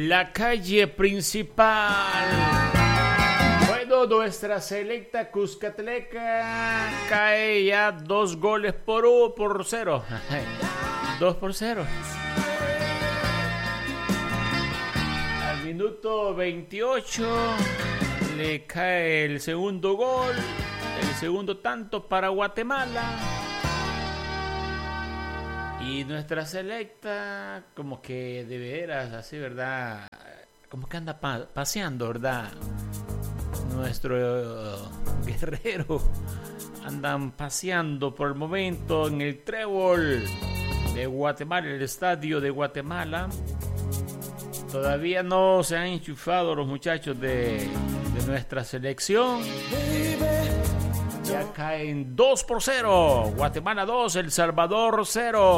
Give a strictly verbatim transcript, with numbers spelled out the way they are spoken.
la calle principal. Bueno, nuestra selecta Cuscatleca cae ya dos goles por uno por cero. Dos por cero. Al minuto veintiocho le cae el segundo gol, el segundo tanto para Guatemala. Y nuestra selecta, como que de veras, así, ¿verdad? Como que anda pa- paseando, ¿verdad? Nuestro uh, guerrero andan paseando por el momento en el trébol de Guatemala, el estadio de Guatemala. Todavía no se han enchufado los muchachos de, de nuestra selección. Ya caen dos por cero. Guatemala dos, El Salvador cero.